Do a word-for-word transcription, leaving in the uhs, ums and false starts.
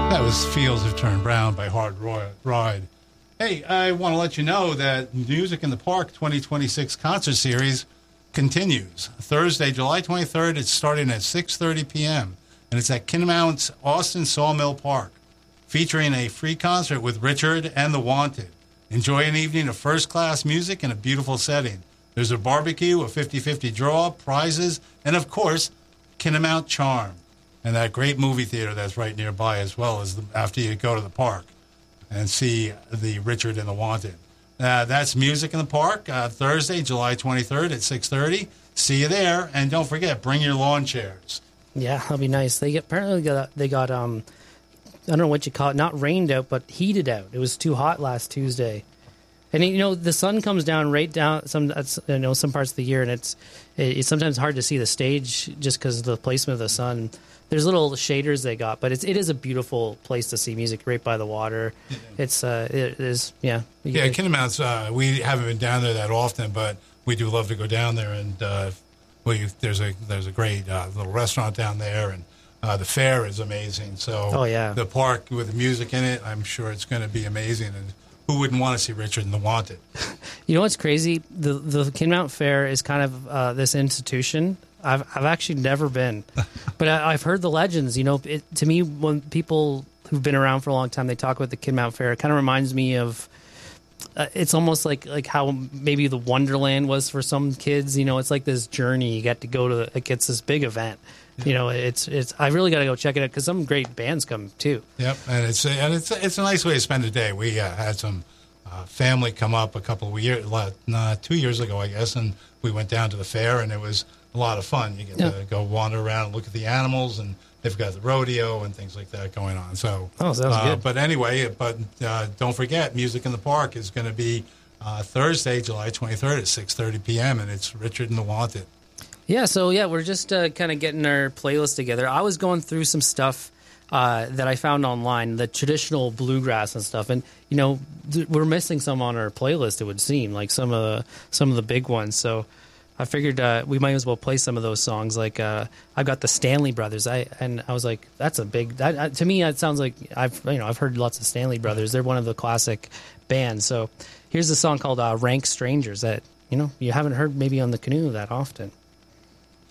That was Fields Have Turned Brown by Hard Ro- Ride. Hey, I want to let you know that Music in the Park twenty twenty-six concert series continues. Thursday, July twenty-third, it's starting at six thirty p.m., and it's at Kinmount's Austin Sawmill Park, featuring a free concert with Richard and the Wanted. Enjoy an evening of first-class music in a beautiful setting. There's a barbecue, a fifty-fifty draw, prizes, and, of course, Kinmount Charm, and that great movie theater that's right nearby as well as the, after you go to the park and see the Richard and the Wanted. Uh, that's Music in the Park, uh, Thursday, July twenty-third at six thirty. See you there, and don't forget, bring your lawn chairs. Yeah, that'll be nice. They get, apparently got, they got, um, I don't know what you call it, not rained out, but heated out. It was too hot last Tuesday. And, you know, the sun comes down right down some, that's, you know, some parts of the year, and it's, it's sometimes hard to see the stage just because of the placement of the sun. There's little shaders they got, but it's, it is a beautiful place to see music right by the water. Yeah. It's, uh, it is, yeah. Yeah, Kinmount's, uh, we haven't been down there that often, but we do love to go down there, and uh, we, there's a there's a great uh, little restaurant down there, and uh, the fair is amazing. So oh, yeah. The park with the music in it, I'm sure it's going to be amazing, and who wouldn't want to see Richard and the Wanted? You know what's crazy? The the Kinmount Fair is kind of uh, this institution. I've I've actually never been, but I, I've heard the legends. You know, it, to me, when people who've been around for a long time, they talk about the Kinmount Fair, it kind of reminds me of. Uh, it's almost like like how maybe the Wonderland was for some kids. You know, it's like this journey. You get to go to. The, it gets this big event. Yeah. You know, it's it's. I really got to go check it out because some great bands come too. Yep, and it's and it's it's a nice way to spend a day. We uh, had some uh, family come up a couple of years, uh, two years ago, I guess, and we went down to the fair, and it was a lot of fun. You get yeah. to go wander around and look at the animals, and they've got the rodeo and things like that going on. So, oh, sounds uh, good. But anyway, but uh, don't forget, Music in the Park is going to be uh, Thursday, July twenty-third at six thirty p.m., and it's Richard and the Wanted. Yeah, so yeah, we're just uh, kind of getting our playlist together. I was going through some stuff uh, that I found online, the traditional bluegrass and stuff, and you know, th- we're missing some on our playlist. It would seem like some of the some of the big ones. So I figured uh, we might as well play some of those songs. Like uh, I've got the Stanley Brothers, I and I was like, that's a big. That, uh, to me, that sounds like I've you know I've heard lots of Stanley Brothers. They're one of the classic bands. So here's a song called uh, "Rank Strangers" that you know you haven't heard maybe on the canoe that often.